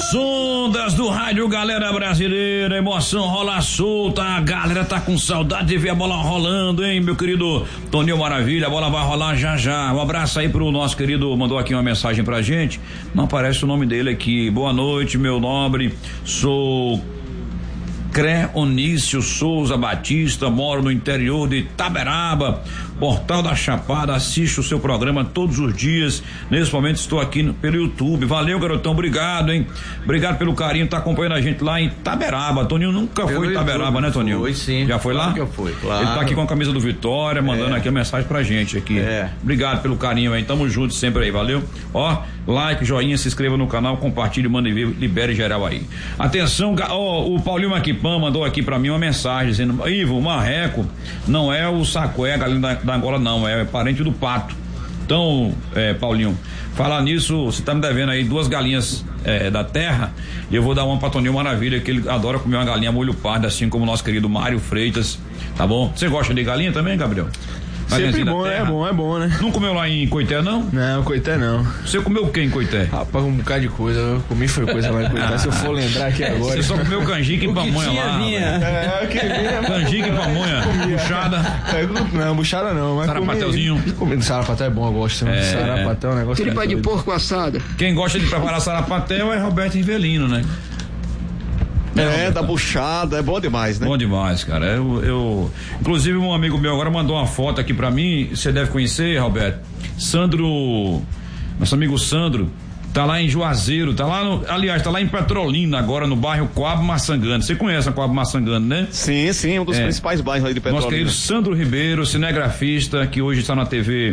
Nas ondas do rádio, galera brasileira, emoção rola solta, a galera tá com saudade de ver a bola rolando, hein, meu querido Toninho Maravilha, a bola vai rolar já já. Um abraço aí pro nosso querido, mandou aqui uma mensagem pra gente, não aparece o nome dele aqui. Boa noite, meu nobre, sou Onício Souza Batista, moro no interior de Itaberaba, Portal da Chapada, assisto o seu programa todos os dias. Nesse momento estou aqui pelo YouTube. Valeu, garotão, obrigado, hein? Obrigado pelo carinho, tá acompanhando a gente lá em Itaberaba. Toninho nunca foi em Itaberaba, né, Toninho? Foi, sim. Já foi lá? Que eu fui, claro. Ele tá aqui com a camisa do Vitória, mandando aqui a mensagem pra gente aqui. Obrigado pelo carinho aí, tamo junto sempre aí, valeu? Ó, like, joinha, se inscreva no canal, compartilhe, manda e libere geral aí. Atenção, o Paulinho Maquipan mandou aqui pra mim uma mensagem dizendo: Ivo, o marreco não é o sacué, galinha da Angola, não, é parente do pato. Então, Paulinho, falar nisso, você tá me devendo aí 2 galinhas da terra, e eu vou dar uma pra Toninho Maravilha, que ele adora comer uma galinha molho pardo, assim como o nosso querido Mário Freitas, tá bom? Você gosta de galinha também, Gabriel? Sempre bom, é bom, né? Não comeu lá em Coité, não? Não, Coité não. Você comeu o que em Coité? Rapaz, um bocado de coisa, eu comi foi coisa lá em Coité, se eu for lembrar aqui agora. Você só comeu canjica e pamonha lá. Canjica e pamonha, buchada. Não, buchada não, mas sarapatéuzinho. Sarapaté é bom, eu gosto. Sarapaté é um negócio. Tripa de porco assada. Quem gosta de preparar sarapatel é Roberto Rivelino, né? Da buchada, é bom demais, né? Bom demais, cara. Inclusive, um amigo meu agora mandou uma foto aqui pra mim, você deve conhecer, Roberto. Sandro, nosso amigo Sandro, tá lá em Juazeiro, tá lá em Petrolina agora, no bairro Coab Maçangano. Você conhece a Coab Maçangano, né? Sim, um dos principais bairros aí de Petrolina. Nosso querido Sandro Ribeiro, cinegrafista, que hoje está na TV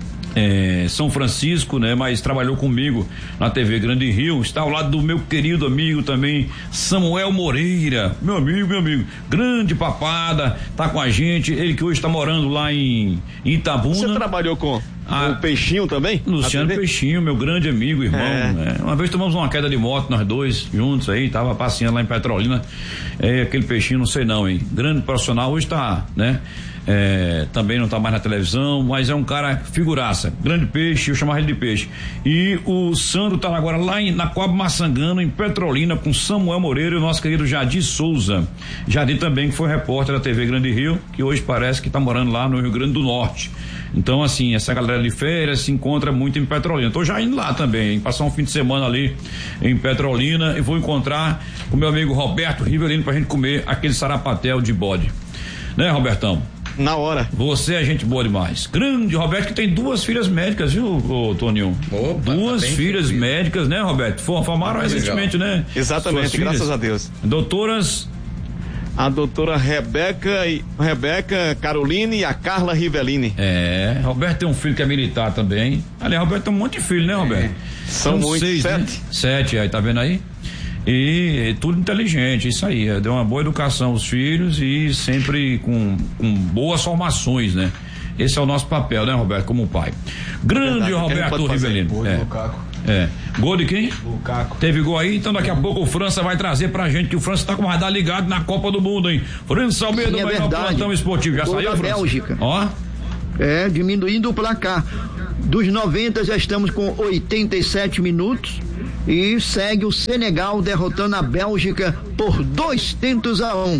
São Francisco, né? Mas trabalhou comigo na TV Grande Rio, está ao lado do meu querido amigo também, Samuel Moreira, meu amigo, grande papada, tá com a gente, ele que hoje está morando lá em Itabuna. Você trabalhou com o Peixinho também? Luciano Peixinho, meu grande amigo, irmão, né? Uma vez tomamos uma queda de moto, nós dois, juntos aí, tava passeando lá em Petrolina, aquele Peixinho, não sei não, hein? Grande profissional, hoje tá, né? Também não tá mais na televisão, mas é um cara figuraça, grande peixe, eu chamava ele de peixe. E o Sandro tá agora lá na Coab Maçangano, em Petrolina, com Samuel Moreira e o nosso querido Jadir Souza. Jadir também, que foi repórter da TV Grande Rio, que hoje parece que tá morando lá no Rio Grande do Norte. Então, assim, essa galera de férias se encontra muito em Petrolina. Tô já indo lá também, passar um fim de semana ali em Petrolina, e vou encontrar com meu amigo Roberto Rivelino pra gente comer aquele sarapatel de bode. Né, Robertão? Na hora. Você é gente boa demais. Grande Roberto, que tem 2 filhas médicas, viu, Toninho? Opa, 2 filhas médicas, né, Roberto? Formaram recentemente, né? Exatamente, graças a Deus. Doutoras? A doutora Rebeca Caroline e a Carla Rivelini. Roberto tem um filho que é militar também. Aliás, Roberto tem um monte de filho, né, Roberto? São muitos, 6, 7. Né? 7, aí, tá vendo aí? E tudo inteligente, isso aí, deu uma boa educação aos filhos e sempre com boas formações, né? Esse é o nosso papel, né, Roberto, como pai. Grande Roberto Rivelino. Gol de quem? Lukaku. Teve gol aí, então daqui a pouco o França vai trazer pra gente, que o França tá com o radar ligado na Copa do Mundo, hein? França Almeida vai no plantão esportivo, já saiu, França? Bélgica. Ó. Diminuindo o placar. Dos 90 já estamos com 87 minutos e segue o Senegal derrotando a Bélgica por 2-1.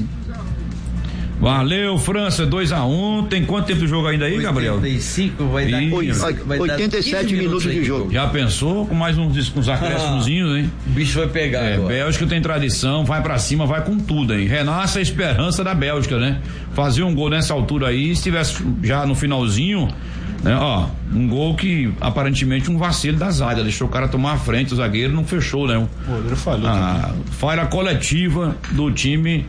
Valeu, França, 2-1. Tem quanto tempo de jogo ainda aí, Gabriel? 85, vai dar 87 minutos de jogo. Já pensou? Com mais uns acréscimozinhos, hein? O bicho vai pegar agora. Bélgica tem tradição, vai pra cima, vai com tudo, hein? Renasce a esperança da Bélgica, né? Fazer um gol nessa altura aí, se tivesse já no finalzinho, né? Ó, um gol que aparentemente um vacilo da zaga, deixou o cara tomar a frente, o zagueiro não fechou, né? O goleiro falhou. Falha coletiva do time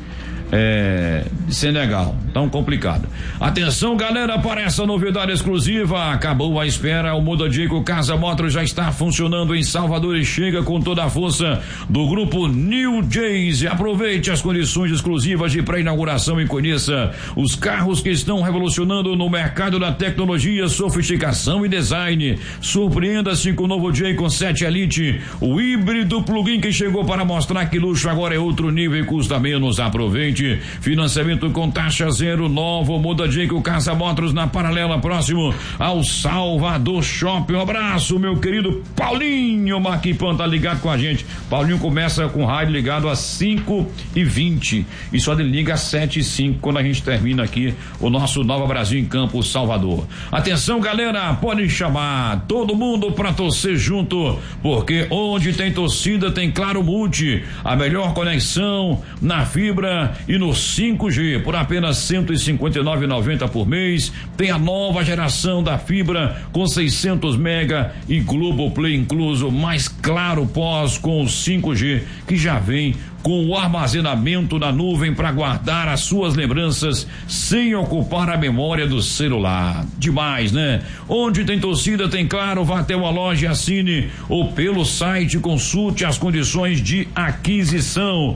de Senegal, tão complicado. Atenção, galera, para essa novidade exclusiva. Acabou a espera, o Muda Dico Casa Motors já está funcionando em Salvador e chega com toda a força do grupo New Jays. Aproveite as condições exclusivas de pré-inauguração e conheça os carros que estão revolucionando no mercado da tecnologia, sofisticação e design. Surpreenda-se com o novo Jaycon 7 Elite, o híbrido plug-in que chegou para mostrar que luxo agora é outro nível e custa menos. Aproveite gente. Financiamento com taxa zero, Novo Muda Dico, Casa Motors na Paralela, próximo ao Salvador Shopping. Um abraço, meu querido Paulinho Marquipan, tá ligado com a gente. Paulinho começa com o rádio ligado às 5h20 e só ele liga às 7h05 quando a gente termina aqui o nosso Nova Brasil em Campo, Salvador. Atenção, galera, pode chamar todo mundo pra torcer junto, porque onde tem torcida tem Claro Multi, a melhor conexão na fibra e no 5G por apenas R$ 159,90 por mês. Tem a nova geração da fibra com 600 mega e Globoplay incluso, mais Claro Pós com o 5G que já vem com o armazenamento na nuvem para guardar as suas lembranças sem ocupar a memória do celular. Demais, né? Onde tem torcida tem Claro, vá até uma loja e assine ou pelo site consulte as condições de aquisição.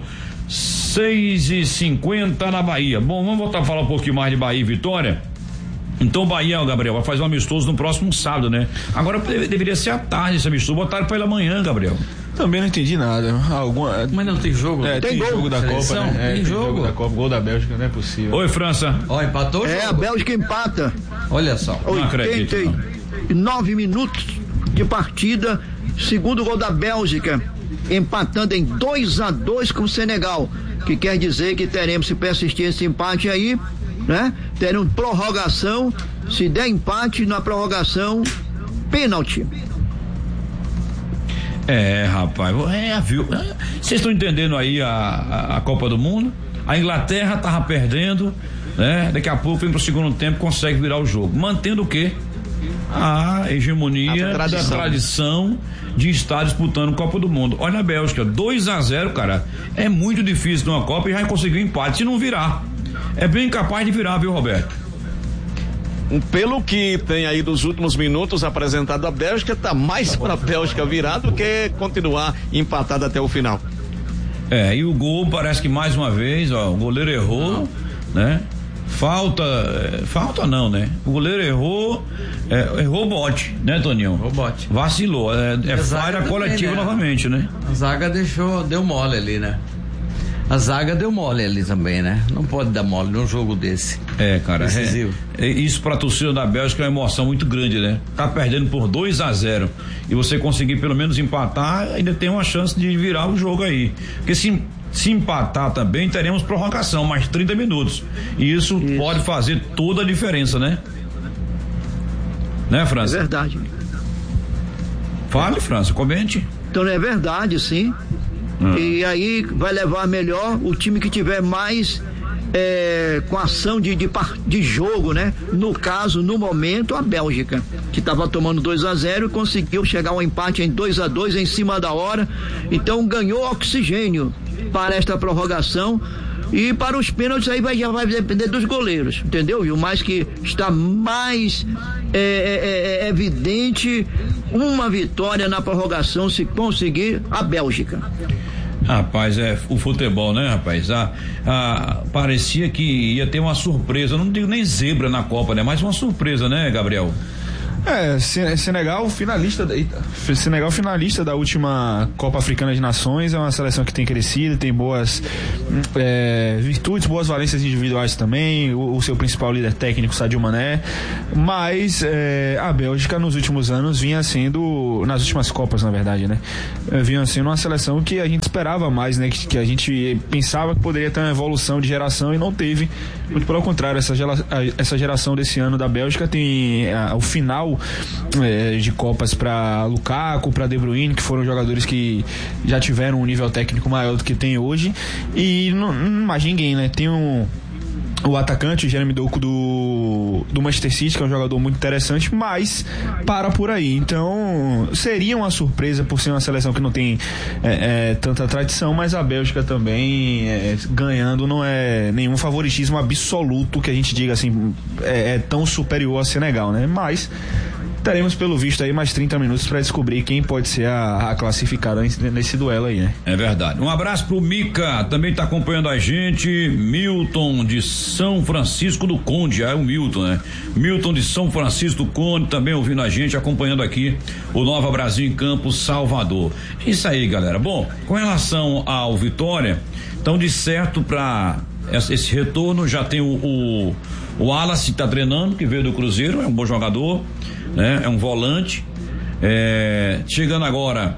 6h50 na Bahia. Bom, vamos voltar a falar um pouquinho mais de Bahia e Vitória. Então, Bahia, Gabriel, vai fazer um amistoso no próximo sábado, né? Agora deveria ser à tarde esse amistoso, botaram pra ele amanhã, Gabriel. Também não entendi nada. Mas não tem jogo? Tem jogo da Copa, né? Tem jogo da Copa, gol da Bélgica, não é possível. Oi, França. Ó, empatou o jogo. A Bélgica empata. Olha só. 89 minutos de partida, segundo gol da Bélgica, empatando em 2-2 com o Senegal, que quer dizer que teremos, se persistir esse empate aí, né? Teremos prorrogação, se der empate na prorrogação, pênalti. Rapaz, viu? Vocês estão entendendo aí a Copa do Mundo? A Inglaterra tava perdendo, né? Daqui a pouco vem pro segundo tempo, consegue virar o jogo, mantendo o quê? A hegemonia da tradição de estar disputando Copa do Mundo. Olha a Bélgica, 2-0, cara, é muito difícil numa Copa e já conseguiu empate, se não virar, é bem capaz de virar, viu, Roberto? Pelo que tem aí dos últimos minutos apresentado a Bélgica, tá mais pra Bélgica virar do que continuar empatado até o final. E o gol parece que mais uma vez, o goleiro errou, né? Falta não, né? O goleiro errou bote, né, Toninho? Bote. Vacilou, falha coletiva, né? Novamente, né? A zaga deu mole ali, né? A zaga deu mole ali também, né? Não pode dar mole num jogo desse. Cara, isso pra torcida da Bélgica é uma emoção muito grande, né? Tá perdendo por 2-0 e você conseguir pelo menos empatar, ainda tem uma chance de virar o jogo aí. Porque se empatar também, teremos prorrogação, mais 30 minutos. E isso pode fazer toda a diferença, né? Né, França? É verdade. Fale, França, comente. Então é verdade, sim. E aí vai levar melhor o time que tiver mais com ação de jogo, né? No caso, no momento, a Bélgica, que estava tomando 2-0 e conseguiu chegar ao empate em 2-2 em cima da hora. Então ganhou oxigênio para esta prorrogação. E para os pênaltis aí já vai depender dos goleiros, entendeu? E o mais que está mais evidente, uma vitória na prorrogação, se conseguir, a Bélgica. Rapaz, o futebol, né, rapaz? Parecia que ia ter uma surpresa, não digo nem zebra na Copa, né? Mas uma surpresa, né, Gabriel? Senegal finalista da última Copa Africana de Nações. É uma seleção que tem crescido, tem boas virtudes, boas valências individuais também, o seu principal líder técnico, Sadio Mané, mas a Bélgica nos últimos anos vinha sendo, nas últimas Copas na verdade, né, vinha sendo uma seleção que a gente esperava mais, né, que a gente pensava que poderia ter uma evolução de geração e não teve, muito pelo contrário. Essa geração desse ano da Bélgica tem o final de Copas para Lukaku, para De Bruyne, que foram jogadores que já tiveram um nível técnico maior do que tem hoje, e não mais ninguém, né? Tem o atacante, o Jeremy Doku do Manchester City, que é um jogador muito interessante, mas para por aí. Então seria uma surpresa por ser uma seleção que não tem tanta tradição, mas a Bélgica também ganhando não é nenhum favoritismo absoluto que a gente diga assim, tão superior ao Senegal, né? Mas teremos pelo visto aí mais 30 minutos para descobrir quem pode ser a classificada nesse duelo aí, né? É verdade. Um abraço pro Mica, também tá acompanhando a gente, Milton de São Francisco do Conde, o Milton, né? Milton de São Francisco do Conde também ouvindo a gente, acompanhando aqui o Nova Brasil em Campo, Salvador. Isso aí, galera. Bom, com relação ao Vitória, então de certo para esse retorno. Já tem o Wallace que tá treinando, que veio do Cruzeiro, é um bom jogador, né? É um volante. Chegando agora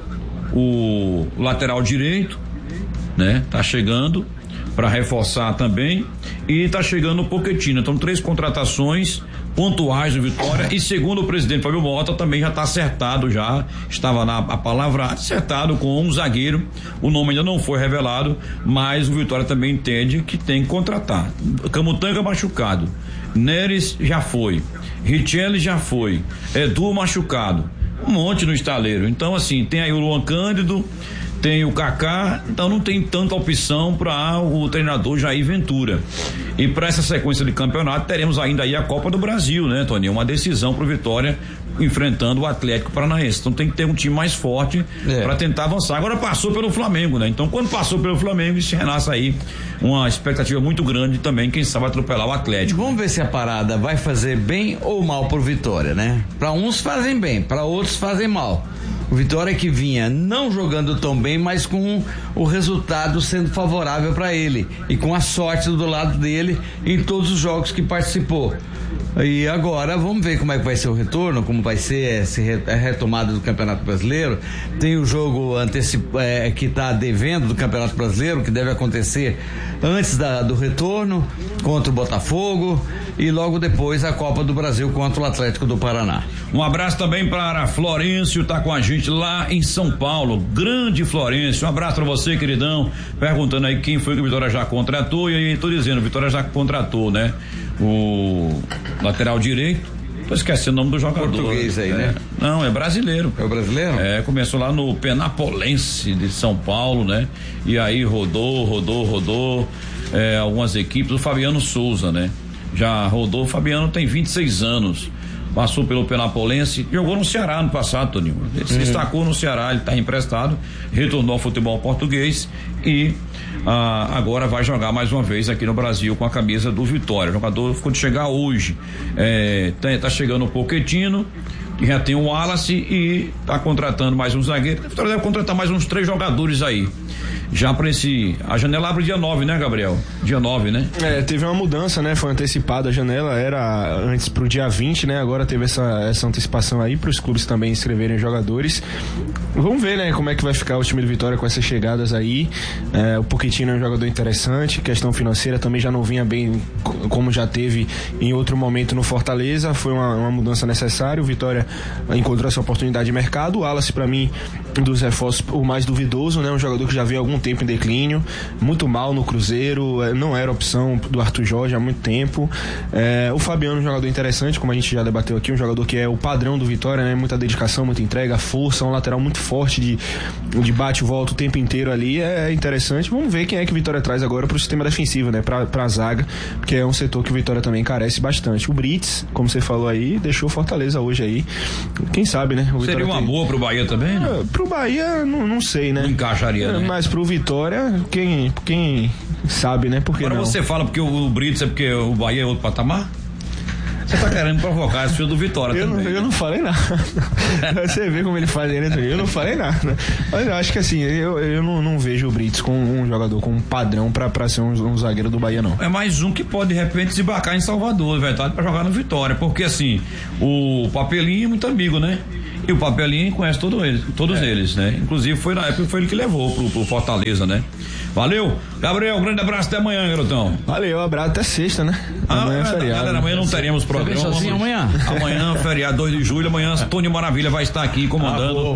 o lateral direito, né? Tá chegando para reforçar também, e tá chegando o Pochettino. Então 3 contratações pontuais do Vitória, e segundo o presidente Fábio Mota, também já está acertado, já estava a palavra acertado com um zagueiro. O nome ainda não foi revelado, mas o Vitória também entende que tem que contratar. Camutanga machucado, Neres já foi, Richelli já foi, Edu machucado, um monte no estaleiro. Então assim, tem aí o Luan Cândido, tem o Kaká, então não tem tanta opção para o treinador Jair Ventura. E para essa sequência de campeonato teremos ainda aí a Copa do Brasil, né, Toninho? Uma decisão pro Vitória enfrentando o Atlético Paranaense. Então tem que ter um time mais forte para tentar avançar. Agora passou pelo Flamengo, né? Então quando passou pelo Flamengo, se renasce aí uma expectativa muito grande também, quem sabe atropelar o Atlético. Vamos ver se a parada vai fazer bem ou mal pro Vitória, né? Para uns fazem bem, para outros fazem mal. O Vitória que vinha não jogando tão bem, mas com o resultado sendo favorável para ele e com a sorte do lado dele em todos os jogos que participou. E agora vamos ver como é que vai ser o retorno, como vai ser a retomada do Campeonato Brasileiro. Tem o jogo que está devendo do Campeonato Brasileiro, que deve acontecer antes do retorno, contra o Botafogo, e logo depois a Copa do Brasil contra o Atlético do Paraná. Um abraço também para Florencio, tá com a gente lá em São Paulo. Grande Florencio, um abraço para você, queridão. Perguntando aí quem foi que o Vitória já contratou, e aí tô dizendo, o Vitória já contratou, né? O lateral direito, tô esquecendo o nome do jogador. Português aí, né? Não, é brasileiro. É o brasileiro? Começou lá no Penapolense de São Paulo, né? E aí rodou algumas equipes. O Fabiano Souza, né? Já rodou. O Fabiano tem 26 anos. Passou pelo Penapolense, jogou no Ceará no passado, Toninho. Ele se destacou no Ceará, ele está emprestado, retornou ao futebol português e agora vai jogar mais uma vez aqui no Brasil com a camisa do Vitória. O jogador ficou de chegar hoje. Tá chegando o Pochettino, já tem o Wallace e tá contratando mais um zagueiro. A Vitória deve contratar mais uns 3 jogadores aí. Já para a janela abre dia 9, né, Gabriel? Dia 9, né? Teve uma mudança, né? Foi antecipada a janela, era antes pro dia 20, né? Agora teve essa antecipação aí para os clubes também inscreverem jogadores. Vamos ver, né, como é que vai ficar o time do Vitória com essas chegadas aí. O Pochettino é um jogador interessante, questão financeira também já não vinha bem como já teve em outro momento no Fortaleza, foi uma mudança necessária. O Vitória encontrou essa oportunidade de mercado. O Wallace, para mim, dos reforços, o mais duvidoso, né? Um jogador que já veio há algum tempo em declínio, muito mal no Cruzeiro, não era opção do Arthur Jorge há muito tempo. O Fabiano, um jogador interessante, como a gente já debateu aqui, um jogador que é o padrão do Vitória, né? Muita dedicação, muita entrega, força, um lateral muito forte de bate e volta o tempo inteiro ali, é interessante. Vamos ver quem é que o Vitória traz agora pro sistema defensivo, né? Pra zaga, que é um setor que o Vitória também carece bastante. O Brits, como você falou aí, deixou Fortaleza hoje aí. Quem sabe, né? Seria uma boa pro Bahia também, né? Pro Bahia, não sei, né? Não encaixaria, né? Mas pro Vitória, quem sabe, né? Porque agora não. Você fala porque o Brits é porque o Bahia é outro patamar? Você tá querendo provocar esse filho do Vitória também. Eu não falei nada. Você vê como ele faz aí, né? Eu não falei nada. Mas eu acho que assim, eu não vejo o Brits com um jogador com um padrão pra ser um zagueiro do Bahia, não. É mais um que pode de repente desembarcar em Salvador, verdade, pra jogar no Vitória, porque assim, o Papelinho é muito amigo, né? E o Papelinho conhece todos eles, né? Inclusive foi na época que foi ele que levou pro Fortaleza, né? Valeu, Gabriel, grande abraço, até amanhã, garotão. Valeu, abraço, até sexta, né? Amanhã é feriado. Galera, amanhã não teremos programa. Você vem sozinho amanhã? Amanhã, feriado, 2 de julho, amanhã Tony Maravilha vai estar aqui comandando.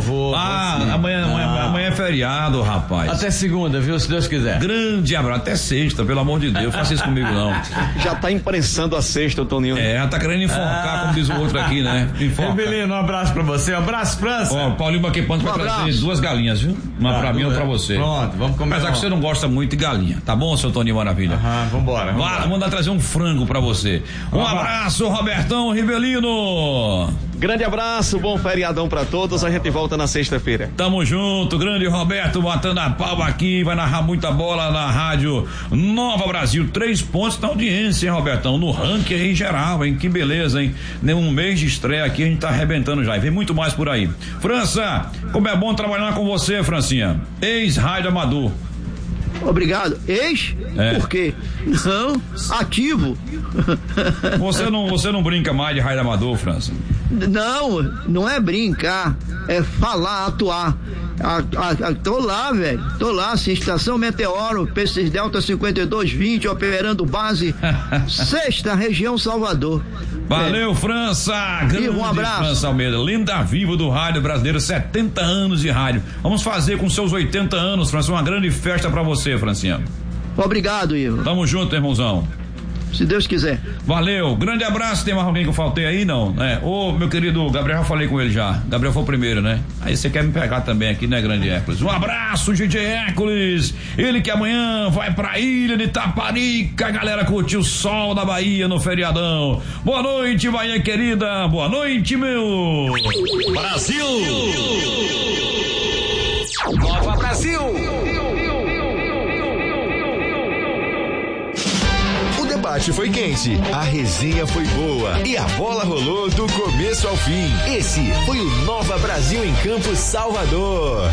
Amanhã é feriado, rapaz. Até segunda, viu, se Deus quiser. Grande abraço, até sexta, pelo amor de Deus, faça isso comigo não. Já tá imprensando a sexta, Toninho. Já tá querendo enforcar, como diz o outro aqui, né? Beleza, um abraço pra você, um abraço, França. Ó, Paulinho Baquepanto vai trazer 2 galinhas, viu? Uma pra mim e outra pra você. Pronto, vamos comer. Apesar que você não gosta muito de galinha, tá bom, seu Toninho Maravilha? Vambora. Vamos mandar trazer um frango pra você. Um abraço, Robertão Rivelino. Grande abraço, bom feriadão pra todos, a gente volta na sexta-feira. Tamo junto, grande Roberto batendo a palma aqui, vai narrar muita bola na rádio Nova Brasil, 3 pontos na audiência, hein, Robertão, no ranking em geral, hein, que beleza, hein, um mês de estreia aqui, a gente tá arrebentando já, e vem muito mais por aí. França, como é bom trabalhar com você, Francinha, ex-Rádio Amador. Obrigado. Ex? Por quê? Não, ativo. Você não brinca mais de raio amador, França? Não é brincar, é falar, atuar. Tô lá, velho. Tô lá, assim, Estação Meteoro, P6 Delta 5220, operando base 6ª região Salvador. Valeu, França! Grande um abraço. França Almeida, lenda viva do rádio brasileiro, 70 anos de rádio. Vamos fazer com seus 80 anos, França, uma grande festa pra você, Francinha. Obrigado, Ivo. Tamo junto, irmãozão. Se Deus quiser. Valeu, grande abraço. Tem mais alguém que eu faltei aí? Não, né? Ô, meu querido Gabriel, eu falei com ele já. Gabriel foi o primeiro, né? Aí você quer me pegar também aqui, né, grande Hércules? Um abraço, DJ Hércules. Ele que amanhã vai pra ilha de Taparica, a galera curtir o sol da Bahia no feriadão. Boa noite, Bahia querida. Boa noite, meu Brasil! Nova Brasil! O debate foi quente, a resenha foi boa e a bola rolou do começo ao fim. Esse foi o Nova Brasil em Campo Salvador.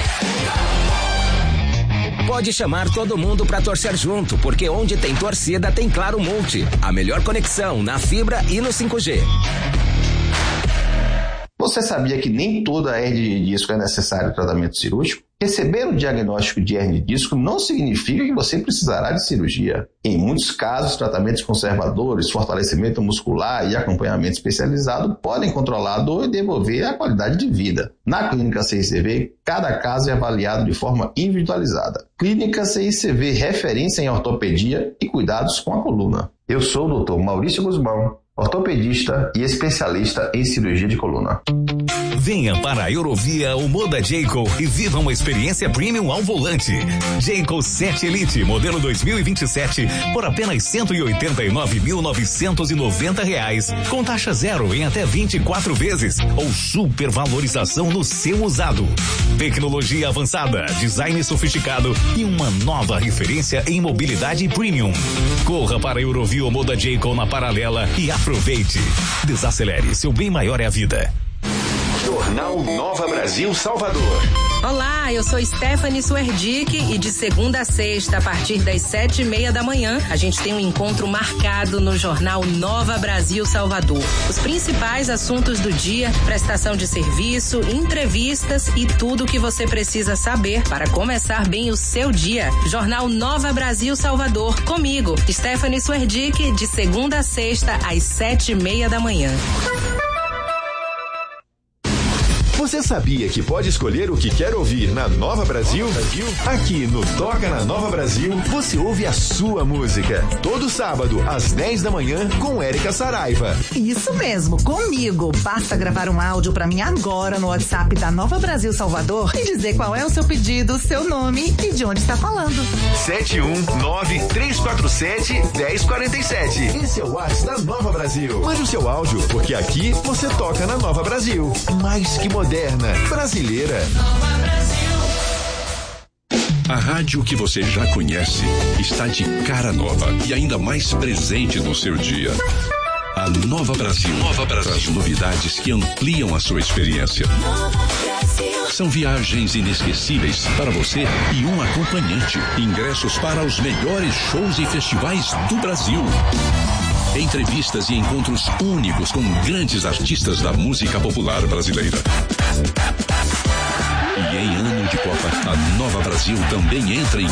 Pode chamar todo mundo pra torcer junto, porque onde tem torcida tem Claro Multi. A melhor conexão na fibra e no 5G. Você sabia que nem toda hernia de disco é necessário tratamento cirúrgico? Receber o diagnóstico de hernia de disco não significa que você precisará de cirurgia. Em muitos casos, tratamentos conservadores, fortalecimento muscular e acompanhamento especializado podem controlar a dor e devolver a qualidade de vida. Na Clínica CICV, cada caso é avaliado de forma individualizada. Clínica CICV, referência em ortopedia e cuidados com a coluna. Eu sou o Dr. Maurício Guzmão, ortopedista e especialista em cirurgia de coluna. Venha para a Eurovia ou Moda Jayco e viva uma experiência premium ao volante. Jayco 7 Elite, modelo 2027, por apenas R$ 189.990, com taxa zero em até 24 vezes, ou supervalorização no seu usado. Tecnologia avançada, design sofisticado e uma nova referência em mobilidade premium. Corra para a Eurovia ou Moda Jayco na Paralela e aproveite. Desacelere, seu bem maior é a vida. Jornal Nova Brasil Salvador. Olá, eu sou Stephanie Suerdick e de segunda a sexta, a partir das 7:30 da manhã, a gente tem um encontro marcado no Jornal Nova Brasil Salvador. Os principais assuntos do dia, prestação de serviço, entrevistas e tudo o que você precisa saber para começar bem o seu dia. Jornal Nova Brasil Salvador, comigo, Stephanie Suerdick, de segunda a sexta, às 7:30 da manhã. Você sabia que pode escolher o que quer ouvir na Nova Brasil? Aqui no Toca na Nova Brasil, você ouve a sua música. Todo sábado, às 10 da manhã, com Érica Saraiva. Isso mesmo, comigo. Basta gravar um áudio pra mim agora no WhatsApp da Nova Brasil Salvador e dizer qual é o seu pedido, seu nome e de onde está falando. 719-347-1047. Esse é o WhatsApp da Nova Brasil. Mande o seu áudio, porque aqui você toca na Nova Brasil. Mais que moderna, brasileira. A rádio que você já conhece está de cara nova e ainda mais presente no seu dia. A Nova Brasil. Traz novidades que ampliam a sua experiência. São viagens inesquecíveis para você e um acompanhante. Ingressos para os melhores shows e festivais do Brasil. Entrevistas e encontros únicos com grandes artistas da música popular brasileira. E em ano de Copa, a Nova Brasil também entra em